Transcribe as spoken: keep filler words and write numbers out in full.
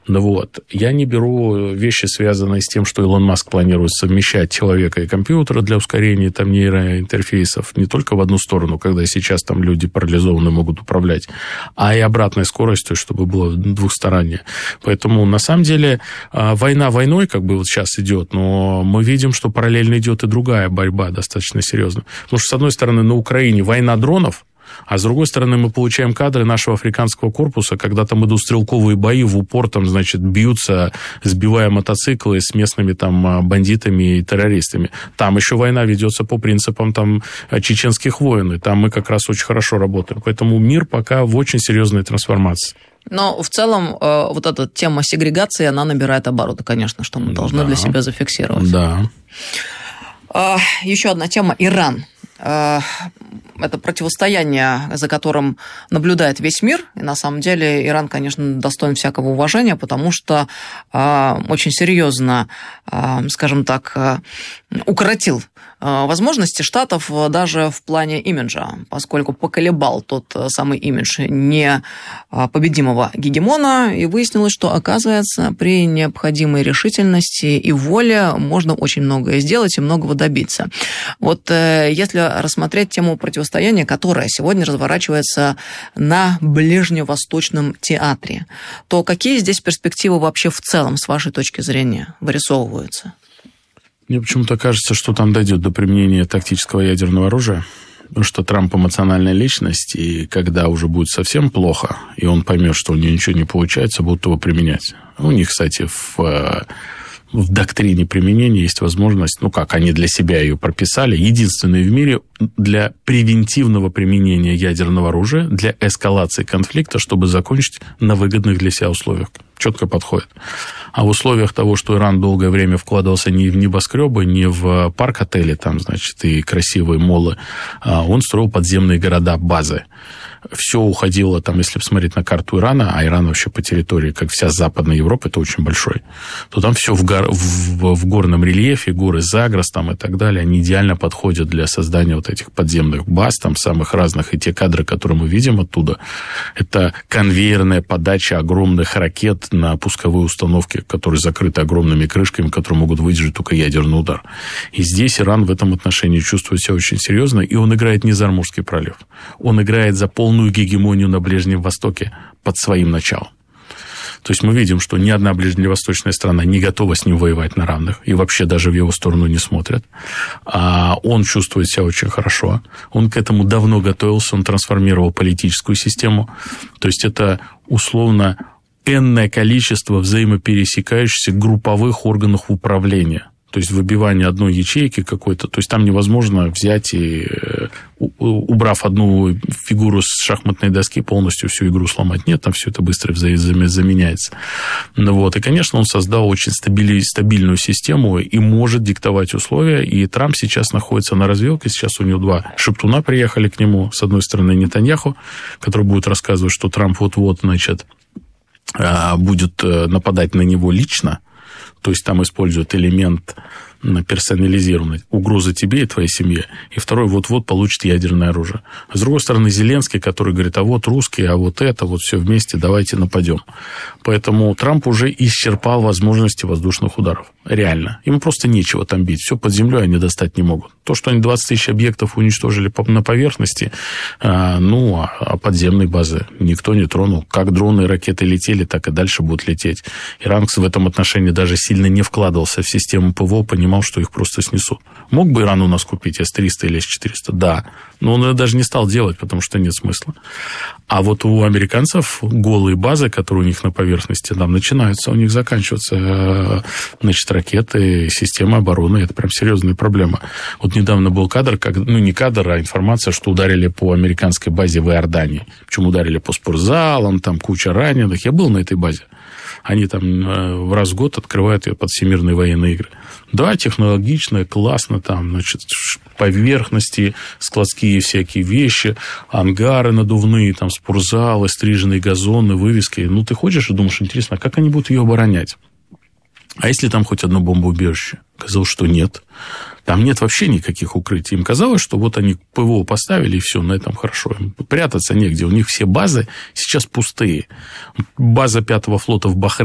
Ну вот. Я не беру вещи, связанные с тем, что Илон Маск планирует совмещать человека и компьютера для ускорения там, нейроинтерфейсов не только в одну сторону, когда сейчас там люди парализованные могут управлять, а и обратной скоростью, чтобы было двухстороннее. Поэтому, на самом деле, война войной, как бы вот сейчас идет, но мы видим, что параллельно идет и другая борьба достаточно серьезная. Потому что, с одной стороны, на Украине война дронов, а с другой стороны, мы получаем кадры нашего африканского корпуса, когда там идут стрелковые бои, в упор там, значит, бьются, сбивая мотоциклы с местными там бандитами и террористами. Там еще война ведется по принципам там чеченских войн, и там мы как раз очень хорошо работаем. Поэтому мир пока в очень серьезной трансформации. Но в целом вот эта тема сегрегации, она набирает обороты, конечно, что мы должны да. для себя зафиксировать. Да. Еще одна тема – Иран. Это противостояние, за которым наблюдает весь мир. И на самом деле Иран, конечно, достоин всякого уважения, потому что очень серьезно, скажем так, укоротил возможности Штатов даже в плане имиджа, поскольку поколебал тот самый имидж непобедимого гегемона, и выяснилось, что, оказывается, при необходимой решительности и воле можно очень многое сделать и многого добиться. Вот если рассмотреть тему противостояния, которое сегодня разворачивается на ближневосточном театре, то какие здесь перспективы вообще в целом, с вашей точки зрения, вырисовываются? Мне почему-то кажется, что там дойдет до применения тактического ядерного оружия, потому что Трамп эмоциональная личность, и когда уже будет совсем плохо, и он поймет, что у него ничего не получается, будут его применять. У них, кстати, в, в доктрине применения есть возможность, ну как, они для себя ее прописали, единственный в мире для превентивного применения ядерного оружия, для эскалации конфликта, чтобы закончить на выгодных для себя условиях. Четко подходит. А в условиях того, что Иран долгое время вкладывался не в небоскребы, не в парк-отели, там, значит, и красивые моллы, он строил подземные города, базы. Все уходило, там, если посмотреть на карту Ирана, а Иран вообще по территории, как вся Западная Европа, это очень большой, то там все в, гор, в, в горном рельефе, горы Загрос там, и так далее, они идеально подходят для создания вот этих подземных баз, там, самых разных, и те кадры, которые мы видим оттуда, это конвейерная подача огромных ракет на пусковые установки, которые закрыты огромными крышками, которые могут выдержать только ядерный удар. И здесь Иран в этом отношении чувствует себя очень серьезно, и он играет не за Амурский пролив, он играет за полную гегемонию на Ближнем Востоке под своим началом. То есть мы видим, что ни одна ближневосточная страна не готова с ним воевать на равных, и вообще даже в его сторону не смотрят. А он чувствует себя очень хорошо. Он к этому давно готовился, он трансформировал политическую систему. То есть это условно энное количество взаимопересекающихся групповых органов управления. То есть выбивание одной ячейки какой-то, то есть там невозможно взять и, убрав одну фигуру с шахматной доски, полностью всю игру сломать. Нет, там все это быстро заменяется. Ну вот. И, конечно, он создал очень стабильную систему и может диктовать условия. И Трамп сейчас находится на развилке. Сейчас у него два шептуна приехали к нему. С одной стороны, Нетаньяху, который будет рассказывать, что Трамп вот-вот, значит, будет нападать на него лично. То есть там используют элемент персонализированной угрозы тебе и твоей семье. И второй вот-вот получит ядерное оружие. А с другой стороны, Зеленский, который говорит, а вот русские, а вот это, вот все вместе, давайте нападем. Поэтому Трамп уже исчерпал возможности воздушных ударов. Реально. Ему просто нечего там бить. Все под землей они достать не могут. То, что они двадцать тысяч объектов уничтожили на поверхности, ну, а подземной базы никто не тронул. Как дроны и ракеты летели, так и дальше будут лететь. Иран в этом отношении даже сильно не вкладывался в систему ПВО, понимал, что их просто снесут. Мог бы Иран у нас купить эс триста или эс четыреста? Да. Но он это даже не стал делать, потому что нет смысла. А вот у американцев голые базы, которые у них на поверхности, там начинаются, у них заканчиваются, значит, ракеты, системы обороны. Это прям серьезная проблема. Вот недавно был кадр, как, ну, не кадр, а информация, что ударили по американской базе в Иордании. Причем ударили по спортзалам, там куча раненых. Я был на этой базе. Они там раз в год открывают ее под всемирные военные игры. Да, технологично, классно, там, значит, поверхности, складские всякие вещи, ангары надувные, там, спортзалы, стриженные газоны, вывески. Ну, ты ходишь и думаешь, интересно, а как они будут ее оборонять? А если там хоть одно бомбоубежище? Казалось, что нет. Там нет вообще никаких укрытий. Им казалось, что вот они ПВО поставили, и все, на этом хорошо. Им прятаться негде. У них все базы сейчас пустые. База пятого флота в Бахрейне